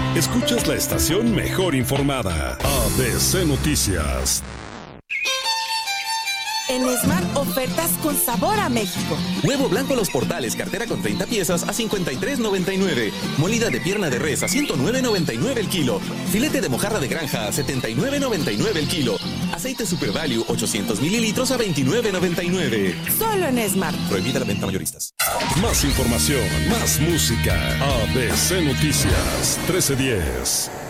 Escuchas la estación mejor informada, ABC Noticias. En Smart, ofertas con sabor a México. Huevo blanco Los Portales, cartera con 30 piezas a $53.99. Molida de pierna de res a $109.99 el kilo. Filete de mojarra de granja a $79.99 el kilo. Aceite Super Value 800 mililitros a $29.99. Solo en Smart. Prohibida la venta mayoristas. Más información, más música. ABC Noticias 1310.